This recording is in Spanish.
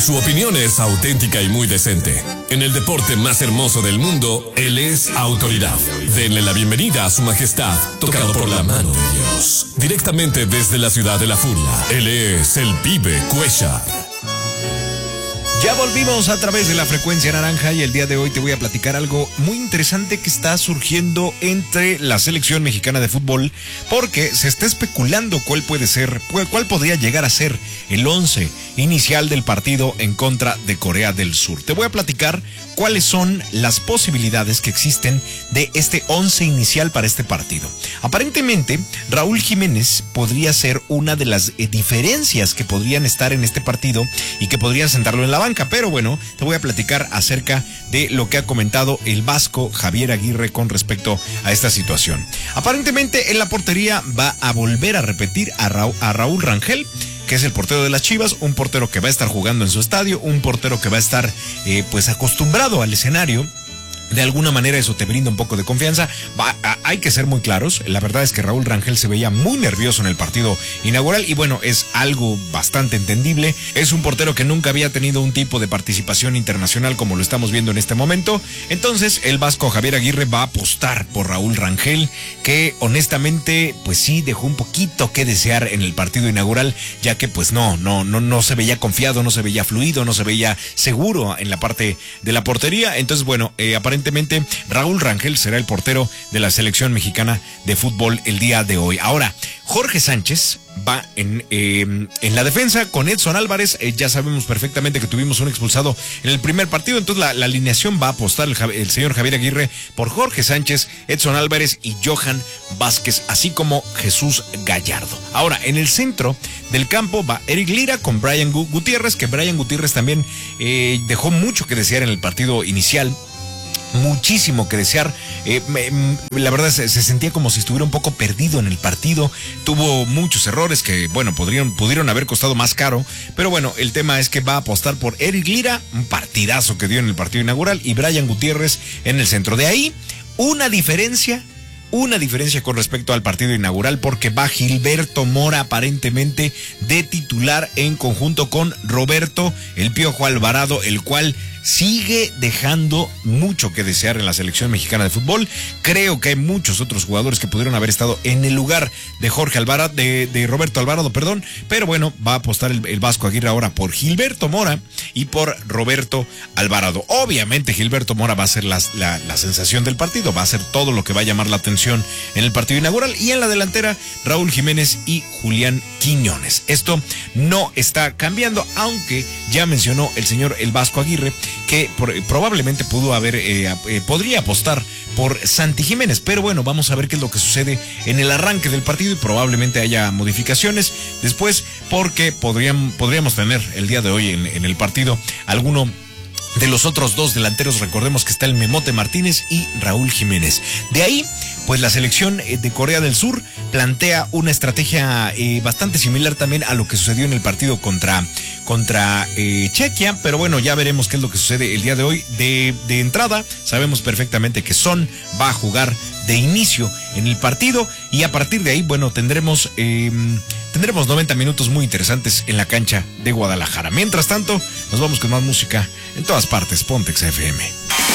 Su opinión es auténtica y muy decente. En el deporte más hermoso del mundo, él es autoridad. Denle la bienvenida a su majestad, tocado por la mano de Dios. Directamente desde la ciudad de la furia, él es el Pibe Cuellar. Ya volvimos a través de la frecuencia naranja y el día de hoy te voy a platicar algo muy interesante que está surgiendo entre la selección mexicana de fútbol, porque se está especulando cuál podría llegar a ser el 11 inicial del partido en contra de Corea del Sur. Te voy a platicar cuáles son las posibilidades que existen de este 11 inicial para este partido. Aparentemente, Raúl Jiménez podría ser una de las diferencias que podrían estar en este partido y que podrían sentarlo en la banca. Pero bueno, te voy a platicar acerca de lo que ha comentado el vasco Javier Aguirre con respecto a esta situación. Aparentemente en la portería va a volver a repetir a Raúl Rangel, que es el portero de las Chivas, un portero que va a estar jugando en su estadio, un portero que va a estar pues acostumbrado al escenario. De alguna manera eso te brinda un poco de confianza. Hay que ser muy claros. La verdad es que Raúl Rangel se veía muy nervioso en el partido inaugural y bueno, es algo bastante entendible. Es un portero que nunca había tenido un tipo de participación internacional como lo estamos viendo en este momento. Entonces el vasco Javier Aguirre va a apostar por Raúl Rangel, que honestamente pues sí dejó un poquito que desear en el partido inaugural, ya que pues no se veía confiado, no se veía fluido, no se veía seguro en la parte de la portería. Entonces bueno, aparentemente Raúl Rangel será el portero de la selección mexicana de fútbol el día de hoy. Ahora, Jorge Sánchez va en la defensa con Edson Álvarez. Ya sabemos perfectamente que tuvimos un expulsado en el primer partido, entonces la alineación va a apostar el señor Javier Aguirre por Jorge Sánchez, Edson Álvarez y Johan Vázquez, así como Jesús Gallardo. Ahora, en el centro del campo va Eric Lira con Brian Gutiérrez, que Brian Gutiérrez también dejó mucho que desear en el partido inicial. Muchísimo que desear. La verdad se sentía como si estuviera un poco perdido en el partido. Tuvo muchos errores que, bueno, pudieron haber costado más caro. Pero bueno, el tema es que va a apostar por Eric Lira, un partidazo que dio en el partido inaugural, y Brian Gutiérrez en el centro. De ahí, una diferencia con respecto al partido inaugural, porque va Gilberto Mora aparentemente de titular en conjunto con Roberto El Piojo Alvarado, el cual sigue dejando mucho que desear en la selección mexicana de fútbol. Creo que hay muchos otros jugadores que pudieron haber estado en el lugar de de Roberto Alvarado, perdón, pero bueno, va a apostar el vasco Aguirre ahora por Gilberto Mora y por Roberto Alvarado. Obviamente Gilberto Mora va a ser la sensación del partido, va a ser todo lo que va a llamar la atención en el partido inaugural, y en la delantera Raúl Jiménez y Julián Quiñones. Esto no está cambiando, aunque ya mencionó el señor el vasco Aguirre que probablemente podría apostar por Santi Jiménez, pero bueno, vamos a ver qué es lo que sucede en el arranque del partido y probablemente haya modificaciones después, porque podríamos tener el día de hoy en el partido alguno de los otros dos delanteros. Recordemos que está el Memote Martínez y Raúl Jiménez. De ahí, pues la selección de Corea del Sur plantea una estrategia bastante similar también a lo que sucedió en el partido contra Chequia, pero bueno, ya veremos qué es lo que sucede el día de hoy. De entrada, sabemos perfectamente que Son va a jugar de inicio en el partido, y a partir de ahí, bueno, tendremos 90 minutos muy interesantes en la cancha de Guadalajara. Mientras tanto, nos vamos con más música en todas partes. Pontex FM.